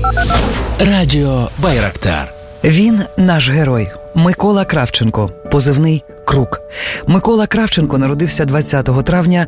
Радіо Байрактар. Він наш герой. Микола Кравченко, позивний «Крук». Микола Кравченко народився 20 травня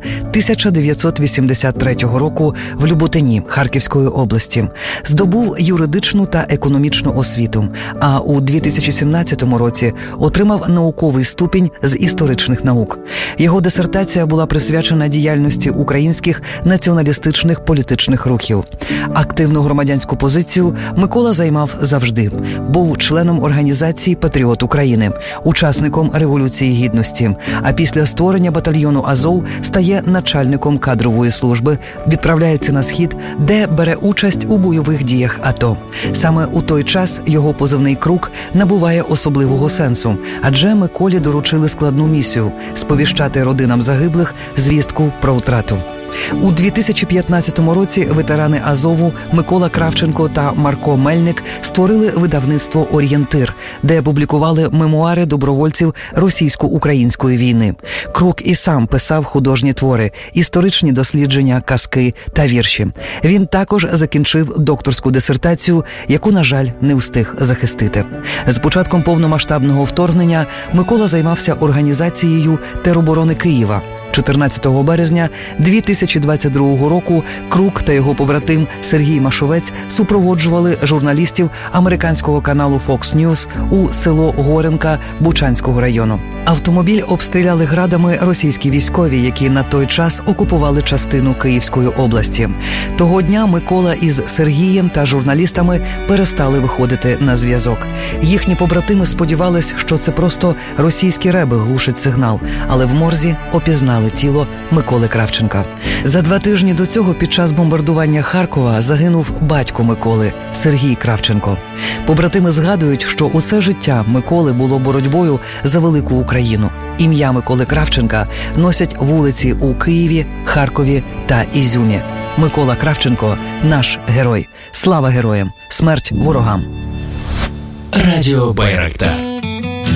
1983 року в Люботині Харківської області. Здобув юридичну та економічну освіту, а у 2017 році отримав науковий ступінь з історичних наук. Його дисертація була присвячена діяльності українських націоналістичних політичних рухів. Активну громадянську позицію Микола займав завжди. Був членом організації «Патріот України», учасником Революції Гідності, а після створення батальйону «Азов» стає начальником кадрової служби, відправляється на Схід, де бере участь у бойових діях АТО. Саме у той час його позивний «Крук» набуває особливого сенсу, адже Миколі доручили складну місію – сповіщати родинам загиблих звістку про втрату. У 2015 році ветерани Азову Микола Кравченко та Марко Мельник створили видавництво «Орієнтир», де публікували мемуари добровольців російсько-української війни. Крук і сам писав художні твори, історичні дослідження, казки та вірші. Він також закінчив докторську дисертацію, яку, на жаль, не встиг захистити. З початком повномасштабного вторгнення Микола займався організацією тероборони Києва. 14 березня 2022 року Крук та його побратим Сергій Машовець супроводжували журналістів американського каналу Fox News у село Горенка Бучанського району. Автомобіль обстріляли градами російські військові, які на той час окупували частину Київської області. Того дня Микола із Сергієм та журналістами перестали виходити на зв'язок. Їхні побратими сподівались, що це просто російські реби глушать сигнал, але в морзі опізнали тіло Миколи Кравченка. За 2 тижні до цього під час бомбардування Харкова загинув батько Миколи – Сергій Кравченко. Побратими згадують, що усе життя Миколи було боротьбою за велику Україну. Ім'я Миколи Кравченка носять вулиці у Києві, Харкові та Ізюмі. Микола Кравченко – наш герой. Слава героям! Смерть ворогам! Радіо Байрактар.